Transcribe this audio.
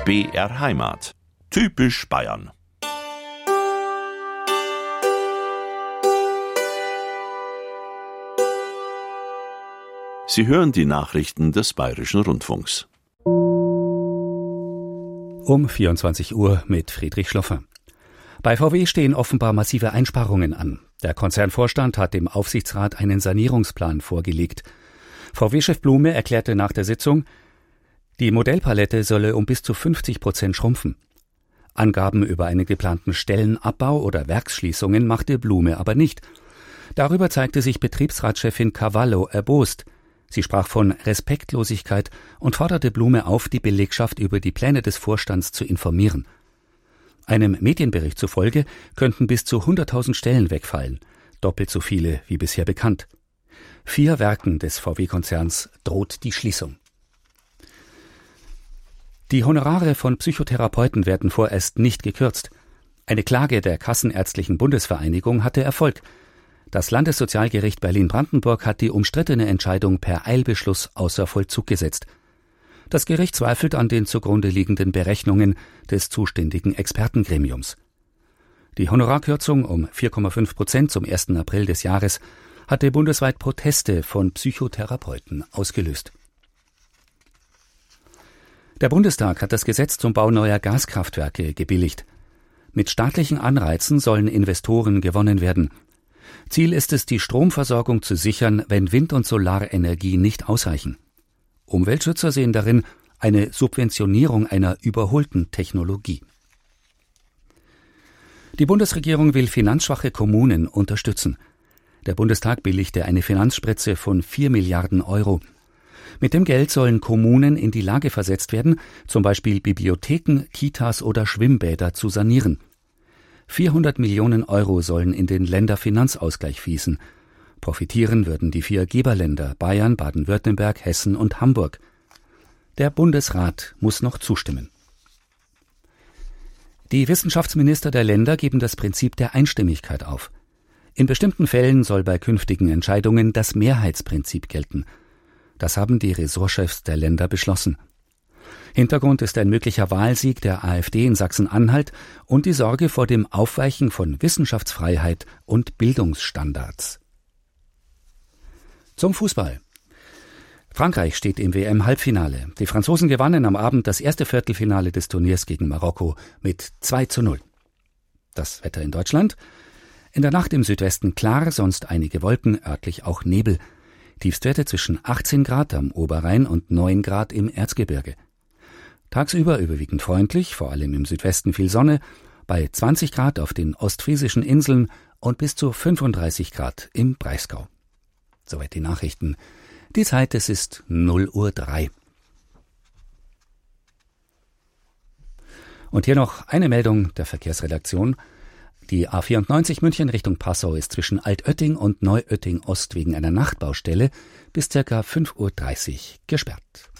BR Heimat. Typisch Bayern. Sie hören die Nachrichten des Bayerischen Rundfunks. Um 24 Uhr mit Friedrich Schloffer. Bei VW stehen offenbar massive Einsparungen an. Der Konzernvorstand hat dem Aufsichtsrat einen Sanierungsplan vorgelegt. VW-Chef Blume erklärte nach der Sitzung, die Modellpalette solle um bis zu 50% schrumpfen. Angaben über einen geplanten Stellenabbau oder Werksschließungen machte Blume aber nicht. Darüber zeigte sich Betriebsratschefin Cavallo erbost. Sie sprach von Respektlosigkeit und forderte Blume auf, die Belegschaft über die Pläne des Vorstands zu informieren. Einem Medienbericht zufolge könnten bis zu 100.000 Stellen wegfallen, doppelt so viele wie bisher bekannt. 4 Werken des VW-Konzerns droht die Schließung. Die Honorare von Psychotherapeuten werden vorerst nicht gekürzt. Eine Klage der Kassenärztlichen Bundesvereinigung hatte Erfolg. Das Landessozialgericht Berlin-Brandenburg hat die umstrittene Entscheidung per Eilbeschluss außer Vollzug gesetzt. Das Gericht zweifelt an den zugrunde liegenden Berechnungen des zuständigen Expertengremiums. Die Honorarkürzung um 4,5% zum 1. April des Jahres hatte bundesweit Proteste von Psychotherapeuten ausgelöst. Der Bundestag hat das Gesetz zum Bau neuer Gaskraftwerke gebilligt. Mit staatlichen Anreizen sollen Investoren gewonnen werden. Ziel ist es, die Stromversorgung zu sichern, wenn Wind- und Solarenergie nicht ausreichen. Umweltschützer sehen darin eine Subventionierung einer überholten Technologie. Die Bundesregierung will finanzschwache Kommunen unterstützen. Der Bundestag billigte eine Finanzspritze von 4 Milliarden Euro. Mit dem Geld sollen Kommunen in die Lage versetzt werden, zum Beispiel Bibliotheken, Kitas oder Schwimmbäder zu sanieren. 400 Millionen Euro sollen in den Länderfinanzausgleich fließen. Profitieren würden die 4 Geberländer Bayern, Baden-Württemberg, Hessen und Hamburg. Der Bundesrat muss noch zustimmen. Die Wissenschaftsminister der Länder geben das Prinzip der Einstimmigkeit auf. In bestimmten Fällen soll bei künftigen Entscheidungen das Mehrheitsprinzip gelten. Das haben die Ressortchefs der Länder beschlossen. Hintergrund ist ein möglicher Wahlsieg der AfD in Sachsen-Anhalt und die Sorge vor dem Aufweichen von Wissenschaftsfreiheit und Bildungsstandards. Zum Fußball. Frankreich steht im WM-Halbfinale. Die Franzosen gewannen am Abend das erste Viertelfinale des Turniers gegen Marokko mit 2:0. Das Wetter in Deutschland? In der Nacht im Südwesten klar, sonst einige Wolken, örtlich auch Nebel. Tiefstwerte zwischen 18 Grad am Oberrhein und 9 Grad im Erzgebirge. Tagsüber überwiegend freundlich, vor allem im Südwesten viel Sonne, bei 20 Grad auf den ostfriesischen Inseln und bis zu 35 Grad im Breisgau. Soweit die Nachrichten. Die Zeit, es ist 0:03 Uhr. Und hier noch eine Meldung der Verkehrsredaktion. Die A94 München Richtung Passau ist zwischen Altötting und Neuötting Ost wegen einer Nachtbaustelle bis ca. 5:30 Uhr gesperrt.